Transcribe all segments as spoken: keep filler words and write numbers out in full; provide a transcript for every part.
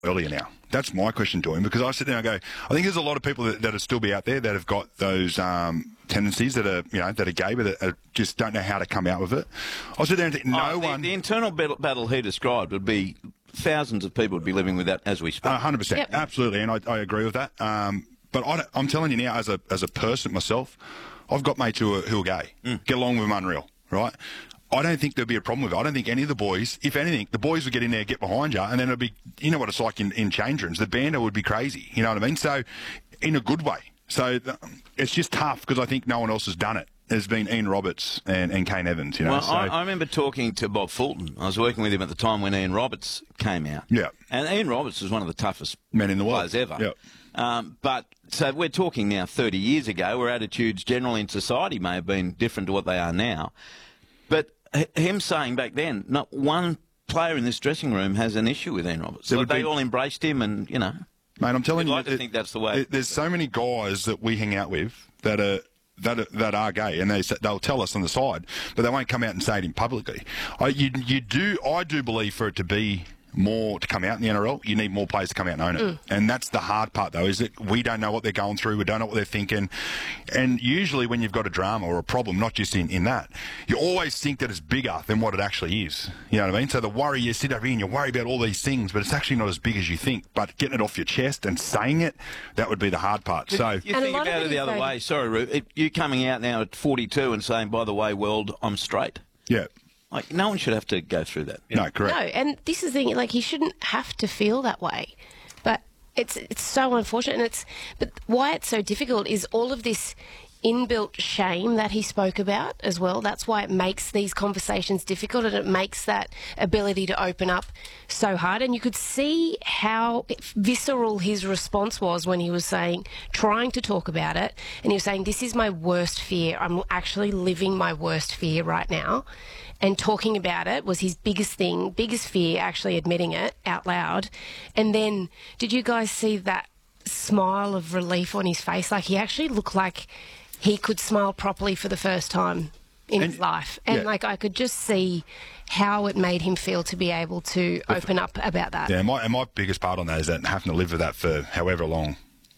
earlier now? That's my question to him, because I sit there and go, I think there's a lot of people that, that'll still be out there that have got those um, tendencies that are, you know, that are gay, but that are, just don't know how to come out with it. I sit there and think, no oh, the, one... The internal battle, battle he described would be thousands of people would be living with that as we speak. one hundred percent, Yep. absolutely, and I, I agree with that. Um, but I, I'm telling you now, as a as a person myself, I've got mates who are, who are gay. Mm. Get along with them unreal, right? I don't think there'd be a problem with it. I don't think any of the boys, if anything, the boys would get in there, get behind you, and then it'd be, you know what it's like in, in change rooms. The banter would be crazy, you know what I mean? So, in a good way. So, th- it's just tough because I think no one else has done it. There's been Ian Roberts and, and Kane Evans, you know. Well, so. I, I remember talking to Bob Fulton. I was working with him at the time when Ian Roberts came out. Yeah. And Ian Roberts was one of the toughest men in the world players ever. Yeah. Um, but so we're talking now thirty years ago, where attitudes generally in society may have been different to what they are now. But him saying back then, not one player in this dressing room has an issue with Ian Roberts. Like they be, all embraced him, and you know, mate, I'm telling I'd you, like to it, think that's the way. It, there's so many guys that we hang out with that are that are, that are gay, and they they'll tell us on the side, but they won't come out and say it in publicly. I, you you do I do believe for it to be more to come out in the N R L, you need more players to come out and own it. Mm. And that's the hard part, though, is that we don't know what they're going through, we don't know what they're thinking. And usually when you've got a drama or a problem, not just in, in that, you always think that it's bigger than what it actually is. You know what I mean? So the worry, you sit over here and you worry about all these things, but it's actually not as big as you think. But getting it off your chest and saying it, that would be the hard part. You, so you think about it the other way. Sorry, Ru, it, you coming out now at forty-two and saying, by the way, world, I'm straight. Yeah. Like, no one should have to go through that. No, correct. No, and this is the thing, like, he shouldn't have to feel that way. But it's it's so unfortunate. And it's but why it's so difficult is all of this inbuilt shame that he spoke about as well. That's why it makes these conversations difficult, and it makes that ability to open up so hard. And you could see how visceral his response was when he was saying, trying to talk about it, and he was saying, this is my worst fear. I'm actually living my worst fear right now. And talking about it was his biggest thing, biggest fear, actually admitting it out loud. And then, did you guys see that smile of relief on his face? Like, he actually looked like he could smile properly for the first time in and, his life. And, yeah. like, I could just see how it made him feel to be able to but, open up about that. Yeah, and my, and my biggest part on that is that having to live with that for however long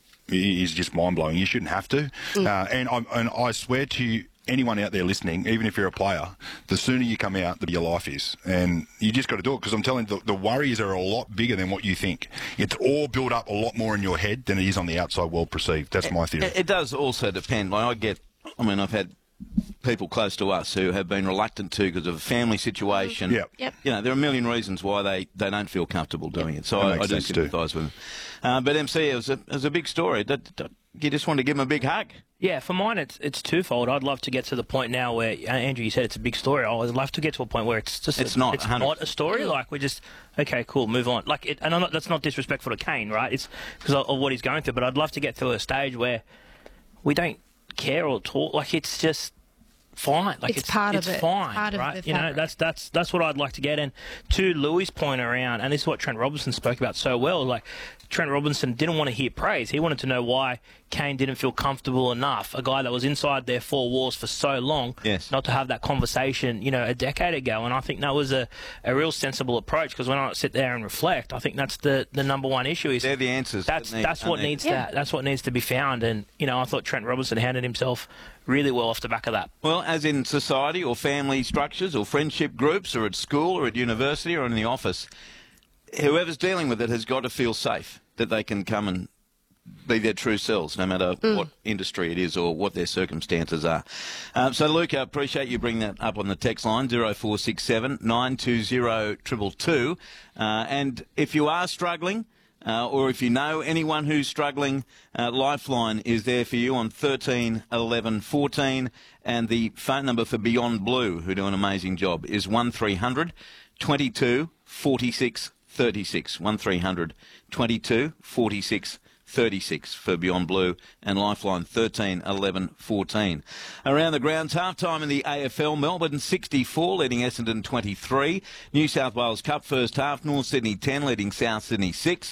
is just mind-blowing. You shouldn't have to. Mm. Uh, and, I, and I swear to you, anyone out there listening, even if you're a player, the sooner you come out, the better your life is. And you just got to do it, because I'm telling you, the, the worries are a lot bigger than what you think. It's all built up a lot more in your head than it is on the outside world perceived. That's my theory. It, it does also depend. Like I get, I mean, I've had people close to us who have been reluctant to because of a family situation. Yep. Yep. You know, there are a million reasons why they, they don't feel comfortable doing it. So That I, makes I do sense sympathise too. with them. Uh, but M C, it was a, it was a big story. That, that, you just want to give him a big hug. Yeah, for mine, it's it's twofold. I'd love to get to the point now where, uh, Andrew, you said it's a big story. I'd love to get to a point where it's just it's a, not it's one hundred percent. not a story. Like, we just, okay, cool, move on. Like, it, and I'm not, that's not disrespectful to Kane, right? It's because of, of what he's going through. But I'd love to get to a stage where we don't care or talk. Like, it's just fine. Like, It's it's, part it's of it. fine, Part of right? the You know, fabric. that's that's that's what I'd like to get. And to Louis' point around, and this is what Trent Robinson spoke about so well. Like, Trent Robinson didn't want to hear praise. He wanted to know why Kane didn't feel comfortable enough, a guy that was inside their four walls for so long, yes. not to have that conversation, you know, a decade ago. And I think that was a, a real sensible approach, because when I sit there and reflect, I think that's the, the number one issue. Is They're the answers. That's that need, that's what need. needs Yeah. to that's what needs to be found. And you know, I thought Trent Robinson handled himself really well off the back of that. Well, as in society or family structures or friendship groups or at school or at university or in the office, whoever's dealing with it has got to feel safe that they can come and be their true selves, no matter mm. what industry it is or what their circumstances are. Um, so, Luke, I appreciate you bringing that up on the text line, zero four six seven, nine two zero, two two two. Uh, and if you are struggling, Uh, or if you know anyone who's struggling, uh, Lifeline is there for you on thirteen eleven fourteen, and the phone number for Beyond Blue, who do an amazing job, is one three hundred, twenty-two, forty-six, thirty-six. one three hundred, twenty-two, forty-six, thirty-six for Beyond Blue, and Lifeline thirteen eleven fourteen. Around the grounds, half-time in the A F L, Melbourne sixty-four, leading Essendon twenty-three. New South Wales Cup first half, North Sydney ten, leading South Sydney six.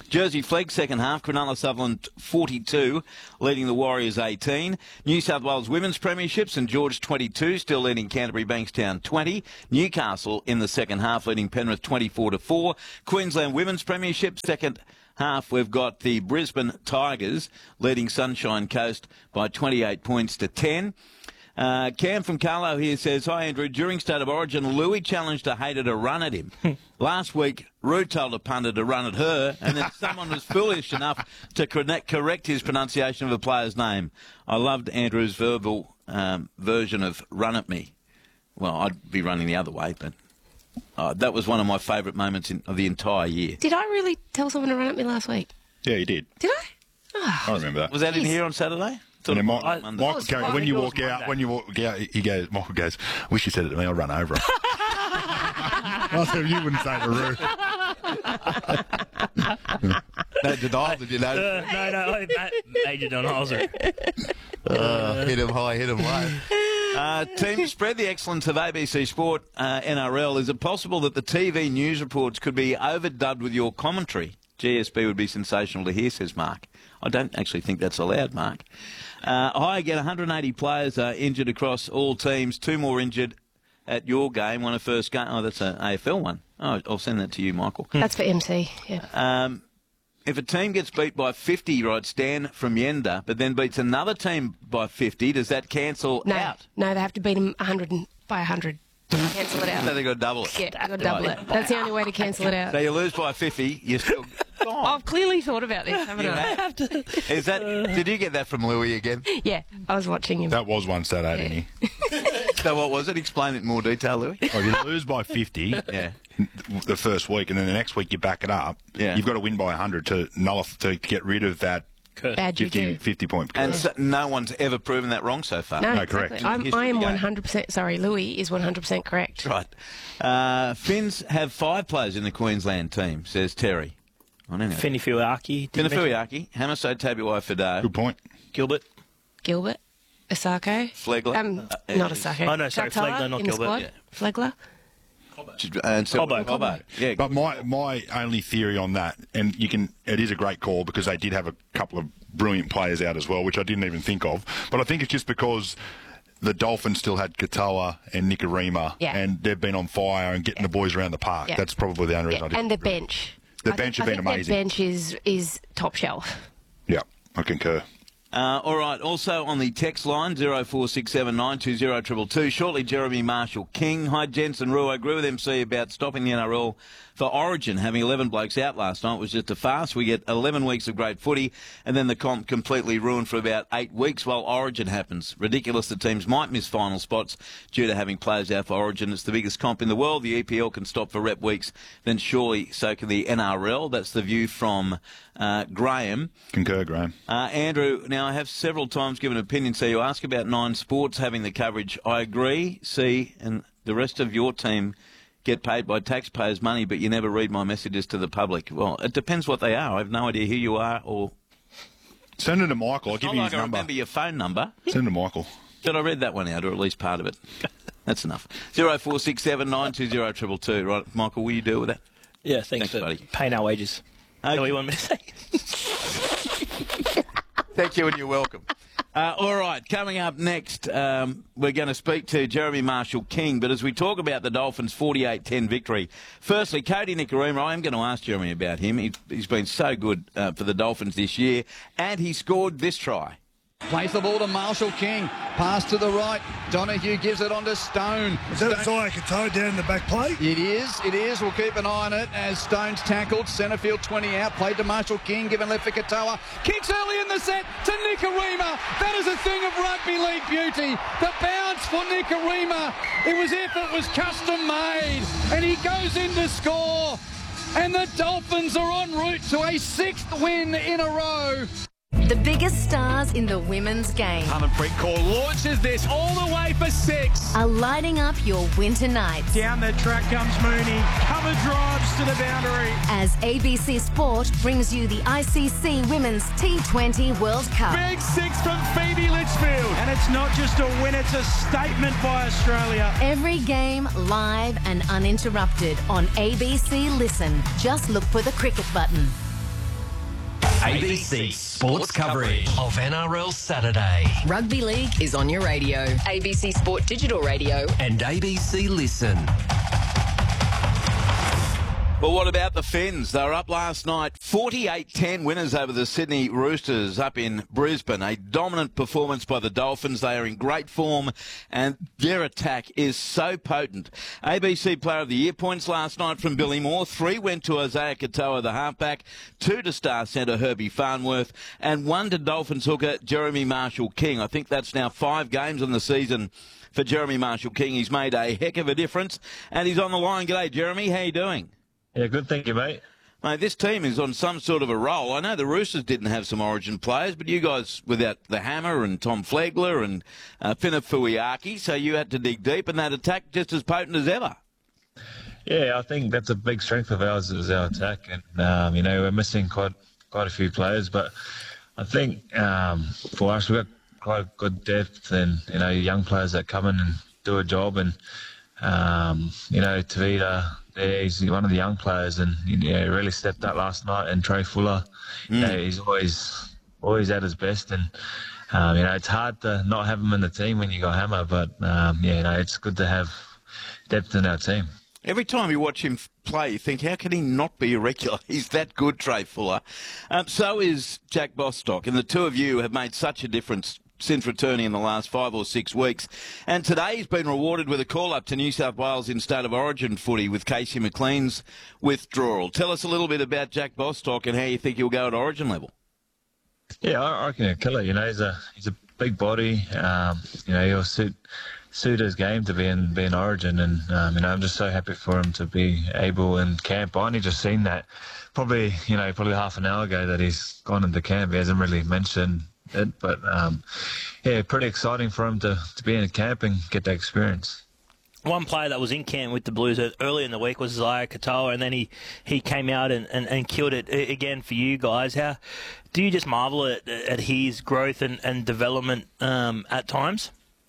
Jersey Flegg, second half. Cronulla Sutherland, forty-two, leading the Warriors, eighteen. New South Wales Women's Premiership, St George, twenty-two, still leading Canterbury Bankstown, twenty. Newcastle in the second half, leading Penrith, twenty-four to four. Queensland Women's Premiership, second half, we've got the Brisbane Tigers leading Sunshine Coast by twenty-eight points to ten. Uh, Cam from Carlo here says, hi Andrew, during State of Origin, Louis challenged a hater to run at him. Last week, Rue told a punter to run at her, and then someone was foolish enough to correct, correct his pronunciation of a player's name. I loved Andrew's verbal um, version of run at me. Well, I'd be running the other way, but uh, that was one of my favourite moments in, of the entire year. Did I really tell someone to run at me last week? Yeah, you did. Did I? Oh. I remember that. Was that in here on Saturday? And then Mike, I- Michael was carry- when Monday, you it was walk out, Monday. when you walk out, he goes. Michael goes, "Wish you said it to me. I'll run over him." I said, "You wouldn't say to Roo." No denial, did you know? Uh, no, no, I- Ma- Major Don Holzer. Uh, hit him high, hit him low. Uh, team spread the excellence of A B C Sport uh, N R L. Is it possible that the T V news reports could be overdubbed with your commentary? G S B would be sensational to hear, says Mark. I don't actually think that's allowed, Mark. Uh, I get one hundred eighty players uh, injured across all teams, two more injured at your game, one a first game. Oh, that's an A F L one. Oh, I'll send that to you, Michael. That's for M C, yeah. Um, if a team gets beat by fifty, right, Stan from Yenda, but then beats another team by fifty, does that cancel No, out? no, they have to beat them one hundred and, by one hundred. Cancel it So out. they've got to double it. Yeah, you've got to double it. That's the only way to cancel it out. So you lose by fifty, you're still gone. I've clearly thought about this, haven't You I? have. Is that? Did you get that from Louis again? Yeah, I was watching him. That was one Saturday, didn't he? So what was it? Explain it in more detail, Louis. Oh, you lose by fifty Yeah. the first week, and then the next week you back it up. Yeah. You've got to win by one hundred to nullify to get rid of that Bad fifty, juju. fifty point. And curse. so no one's ever proven that wrong so far. No, No, exactly. correct. I'm, History I am of the game. one hundred percent, sorry, Louis is one hundred percent correct. Right. Uh, Finns have five players in the Queensland team, says Terry. I don't know. Finny Fuiaki. didn't mention- Finafuiaki, Hamaso Tabuai Fado, Good point. Gilbert. Gilbert, Asako. Flegler. Um, Uh, not Asako. Oh, no, sorry, Tatar Flegler, not in the Gilbert. squad. Yeah. Flegler. and so, Cobbo. Cobbo. Yeah. But my my only theory on that, and you can, it is a great call because they did have a couple of brilliant players out as well, which I didn't even think of. But I think it's just because the Dolphins still had Katoa and Nikarima, Yeah. and they've been on fire and getting the boys around the park. Yeah. That's probably the only reason Yeah, I did. and the bench. The I bench think, have been I think amazing. The bench is, is top shelf. Yeah, I concur. Uh, all right. Also on the text line, zero four six seven nine two zero two two. Shortly, Jeremy Marshall King. Hi, Jensen Rue. I agree with M C about stopping the N R L for Origin. Having eleven blokes out last night was just a farce. We get eleven weeks of great footy, and then the comp completely ruined for about eight weeks while Origin happens. Ridiculous that teams might miss final spots due to having players out for Origin. It's the biggest comp in the world. The E P L can stop for rep weeks, then surely so can the N R L. That's the view from uh, Graham. Concur, Graham. Uh, Andrew, now I have several times given opinions, so you ask about Nine Sports having the coverage. I agree, see, and the rest of your team get paid by taxpayers' money, but you never read my messages to the public. Well, it depends what they are. I have no idea who you are or... Send it to Michael. I'll give Not you like his I number. remember your phone number. Send it to Michael. But I read that one out, or at least part of it. That's enough. zero four six seven nine two zero two two. Right, Michael, will you deal with that? Yeah, thanks, Thanks, for buddy. paying our wages. Okay. Know what you want me to say? Thank you and you're welcome. Uh, all right, coming up next, um, we're going to speak to Jeremy Marshall King. But as we talk about the Dolphins' forty-eight ten victory, firstly, Cody Nikarima, I am going to ask Jeremy about him. He, he's been so good uh, for the Dolphins this year, and he scored this try. Plays the ball to Marshall King. Pass to the right. Donahue gives it on to Stone. Is that Zaya Katoa down in the back plate? It is, it is. We'll keep an eye on it as Stone's tackled. Centre field twenty out. Played to Marshall King. Given left for Katoa. Kicks early in the set to Nikarima. That is a thing of rugby league beauty. The bounce for Nikarima. It was if it was custom made. And he goes in to score. And the Dolphins are en route to a sixth win in a row. The biggest stars in the women's game Hunnenfreet Core launches this all the way for six. are lighting up your winter nights Down the track comes Mooney. Cover drives to the boundary. as A B C Sport brings you the I C C Women's T twenty World Cup. Big six from Phoebe Litchfield. And it's not just a win, it's a statement by Australia. Every game live and uninterrupted on A B C Listen. Just look for the cricket button. A B C Sports coverage of N R L Saturday. Rugby League is on your radio. A B C Sport Digital Radio. And A B C Listen. Well, what about the Fens? They were up last night, forty-eight ten winners over the Sydney Roosters up in Brisbane. A dominant performance by the Dolphins. They are in great form and their attack is so potent. A B C Player of the Year points last night from Billy Moore. Three went to Isaiah Katoa, the halfback, two to star centre Herbie Farnworth, and one to Dolphins hooker Jeremy Marshall-King. I think that's now five games on the season for Jeremy Marshall-King. He's made a heck of a difference and he's on the line. G'day, Jeremy. How you doing? Yeah, good, thank you, mate. Mate, this team is on some sort of a roll. I know the Roosters didn't have some Origin players, but you guys, without the Hammer and Tom Flegler and uh, Fina Fuiaki, so you had to dig deep, and that attack just as potent as ever. Yeah, I think that's a big strength of ours is our attack, and um, you know we're missing quite quite a few players, but I think um, for us we've got quite good depth, and you know young players that come in and do a job, and um, you know Tavita. Yeah, he's one of the young players, and yeah, he really stepped up last night. And Trey Fuller, mm. you know, he's always always at his best, and um, you know it's hard to not have him in the team when you got Hammer. But um, yeah, you know, it's good to have depth in our team. Every time you watch him play, you think, how can he not be a regular? He's that good, Trey Fuller. Um, so is Jack Bostock, and the two of you have made such a difference since returning in the last five or six weeks. And today he's been rewarded with a call-up to New South Wales in State of Origin footy with Casey McLean's withdrawal. Tell us a little bit about Jack Bostock and how you think he'll go at Origin level. Yeah, I reckon he'll kill it. You know, he's a he's a big body. Um, you know, he'll suit suit his game to be in be in Origin, and um, you know, I'm just so happy for him to be able in camp. I only just seen that probably you know probably half an hour ago that he's gone into camp. He hasn't really mentioned it, but um, yeah, pretty exciting for him to, to be in camp and get that experience. One player that was in camp with the Blues early in the week was Isaiah Katoa, and then he, he came out and, and, and killed it again for you guys. How do you just marvel at, at his growth and, and development um, at times?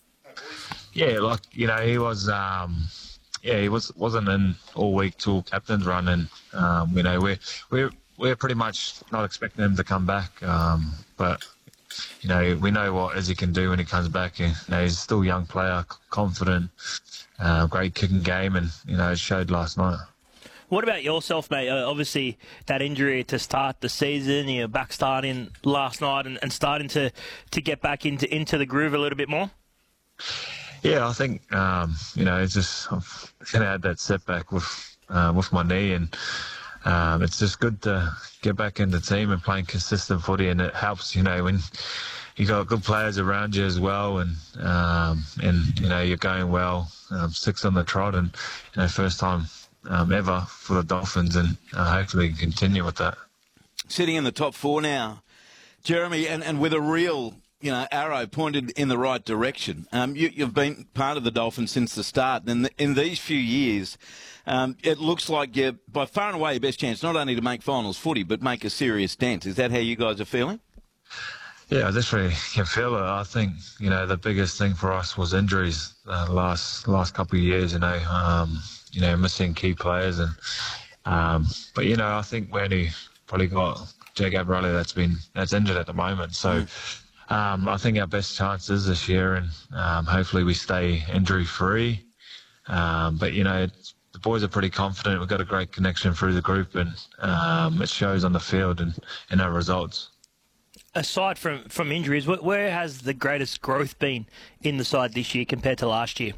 Yeah, like you know, he was um, yeah, he was wasn't in all week till captain's run, and um, you know, we're we're we're pretty much not expecting him to come back, um, but. You know, we know what Izzy can do when he comes back. You know, he's still a young player, confident, uh, great kicking game, and, you know, it showed last night. What about yourself, mate? Uh, obviously, that injury to start the season, you're back starting last night and, and starting to, to get back into, into the groove a little bit more? Yeah, I think, um, you know, it's just, I've kind of had that setback with, uh, with my knee, and Um, it's just good to get back in the team and playing consistent footy, and it helps, you know, when you got good players around you as well, and um, and you know you're going well, um, six on the trot, and you know first time um, ever for the Dolphins, and uh, hopefully continue with that. Sitting in the top four now, Jeremy, and, and with a real you know arrow pointed in the right direction. Um, you, you've been part of the Dolphins since the start, and in these few years. Um, it looks like you're by far and away your best chance not only to make finals footy but make a serious dent. Is that how you guys are feeling? Yeah, I definitely can feel it. I think you know the biggest thing for us was injuries uh, last last couple of years. You know, um, you know missing key players, and um, but you know I think we only probably got Jake Abrali that's been that's injured at the moment. So mm. um, I think our best chances this year, and um, hopefully we stay injury free. Um, but you know. It's, The boys are pretty confident. We've got a great connection through the group, and um, it shows on the field and in our results. Aside from, from injuries, where has the greatest growth been in the side this year compared to last year?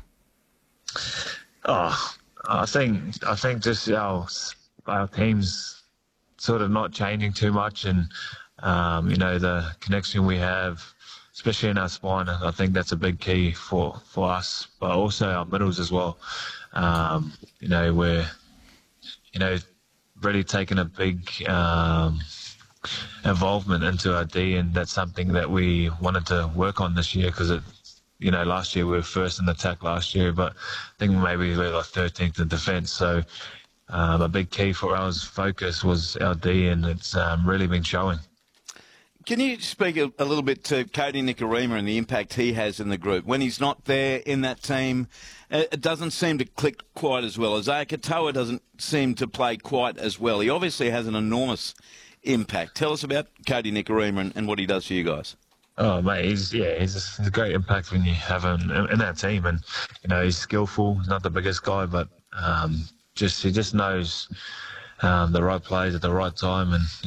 Oh, I think I think just our our team's sort of not changing too much, and um, you know the connection we have, especially in our spine. I think that's a big key for, for us, but also our middles as well. Um, you know, we're, you know, really taking a big um, involvement into our D, and that's something that we wanted to work on this year because, it, you know, last year we were first in attack last year, but I think maybe we were like thirteenth in defence. So um, a big key for our focus was our D, and it's um, really been showing. Can you speak a, a little bit to Cody Nikorima and the impact he has in the group? When he's not there in that team, it doesn't seem to click quite as well. Isaiah Katoa doesn't seem to play quite as well. He obviously has an enormous impact. Tell us about Cody Nikorima and, and what he does for you guys. Oh, mate, he's yeah, he's a, he's a great impact when you have him in, in that team, and you know he's skillful. He's not the biggest guy, but um, just he just knows um, the right plays at the right time, and